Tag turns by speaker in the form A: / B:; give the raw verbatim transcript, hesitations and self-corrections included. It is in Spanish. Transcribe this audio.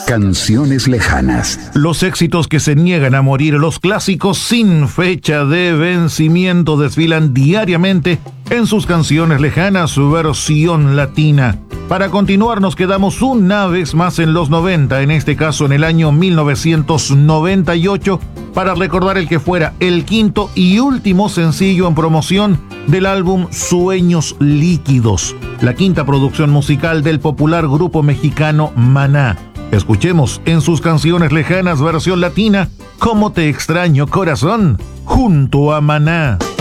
A: Canciones lejanas.
B: Los éxitos que se niegan a morir, los clásicos sin fecha de vencimiento desfilan diariamente en sus canciones lejanas, su versión latina. Para continuar nos quedamos una vez más en los noventa, en este caso en el año mil novecientos noventa y ocho, para recordar el que fuera el quinto y último sencillo en promoción del álbum Sueños Líquidos, la quinta producción musical del popular grupo mexicano Maná. Escuchemos en sus canciones lejanas versión latina, Cómo te extraño corazón, junto a Maná.